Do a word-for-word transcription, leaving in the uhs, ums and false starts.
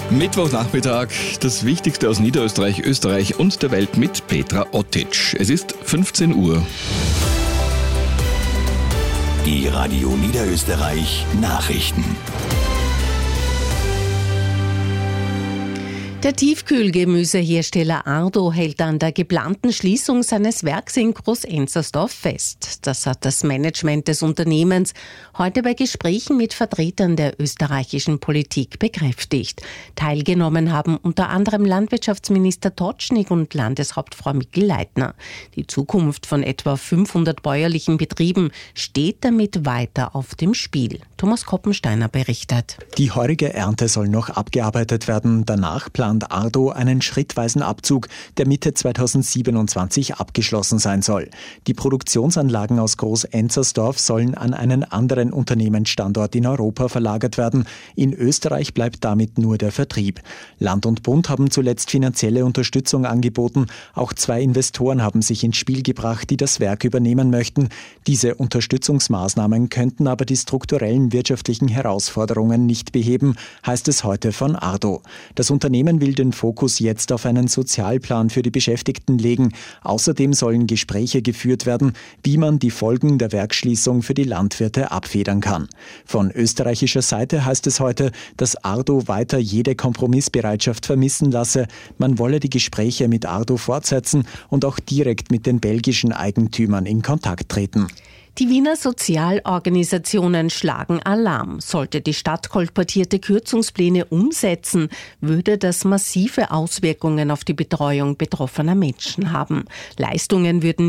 Mittwochnachmittag, das Wichtigste aus Niederösterreich, Österreich und der Welt mit Petra Ottic. Es ist fünfzehn Uhr. Die Radio Niederösterreich Nachrichten. Der Tiefkühlgemüsehersteller Ardo hält an der geplanten Schließung seines Werks in Groß-Enzersdorf fest. Das hat das Management des Unternehmens heute bei Gesprächen mit Vertretern der österreichischen Politik bekräftigt. Teilgenommen haben unter anderem Landwirtschaftsminister Totschnig und Landeshauptfrau Mikl-Leitner. Die Zukunft von etwa fünfhundert bäuerlichen Betrieben steht damit weiter auf dem Spiel. Thomas Koppensteiner berichtet. Die heurige Ernte soll noch abgearbeitet werden. Danach plant Ardo einen schrittweisen Abzug, der Mitte zweitausendsiebenundzwanzig abgeschlossen sein soll. Die Produktionsanlagen aus Groß-Enzersdorf sollen an einen anderen Unternehmensstandort in Europa verlagert werden. In Österreich bleibt damit nur der Vertrieb. Land und Bund haben zuletzt finanzielle Unterstützung angeboten. Auch zwei Investoren haben sich ins Spiel gebracht, die das Werk übernehmen möchten. Diese Unterstützungsmaßnahmen könnten aber die strukturellen wirtschaftlichen Herausforderungen nicht beheben, heißt es heute von Ardo. Das Unternehmen will den Fokus jetzt auf einen Sozialplan für die Beschäftigten legen. Außerdem sollen Gespräche geführt werden, wie man die Folgen der Werksschließung für die Landwirte abfedern kann. Von österreichischer Seite heißt es heute, dass Ardo weiter jede Kompromissbereitschaft vermissen lasse. Man wolle die Gespräche mit Ardo fortsetzen und auch direkt mit den belgischen Eigentümern in Kontakt treten. Die Wiener Sozialorganisationen schlagen Alarm. Sollte die Stadt kolportierte Kürzungspläne umsetzen, würde das massive Auswirkungen auf die Betreuung betroffener Menschen haben. Leistungen würden